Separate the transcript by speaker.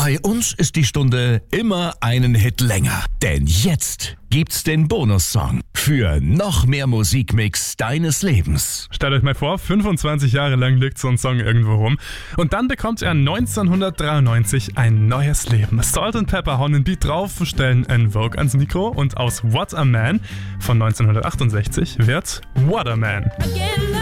Speaker 1: Bei uns ist die Stunde immer einen Hit länger. Denn jetzt gibt's den Bonussong für noch mehr Musikmix deines Lebens.
Speaker 2: Stellt euch mal vor, 25 Jahre lang liegt so ein Song irgendwo rum. Und dann bekommt er 1993 ein neues Leben. Salt&Pepper hauen den Beat drauf, stellen En Vogue ans Mikro und aus What a Man von 1968 wird What a Man.